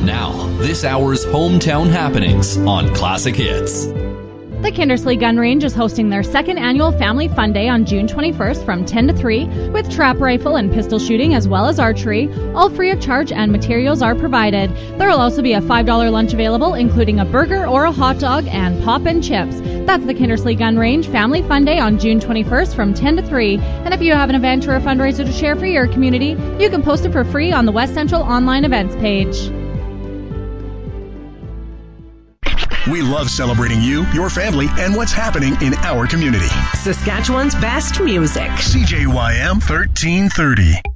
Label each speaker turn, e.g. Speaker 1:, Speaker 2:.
Speaker 1: Now, this hour's hometown happenings on Classic Hits.
Speaker 2: The Kindersley Gun Range is hosting their second annual Family Fun Day on June 21st from 10 to 3 with trap rifle and pistol shooting as well as archery, all free of charge and materials are provided. There will also be a $5 lunch available, including a burger or a hot dog and pop and chips. That's the Kindersley Gun Range Family Fun Day on June 21st from 10 to 3. And if you have an event or a fundraiser to share for your community, you can post it for free on the West Central online events page.
Speaker 3: We love celebrating you, your family, and what's happening in our community.
Speaker 4: Saskatchewan's best music.
Speaker 3: CJYM 1330.